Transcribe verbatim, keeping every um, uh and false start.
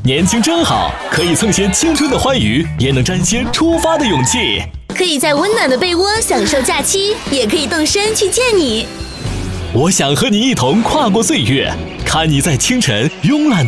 年轻真好，可以蹭些青春的欢愉，也能沾些出发的勇气。 可以在温暖的被窝享受假期，也可以动身去见你。 我想和你一同跨过岁月，看你在清晨慵懒的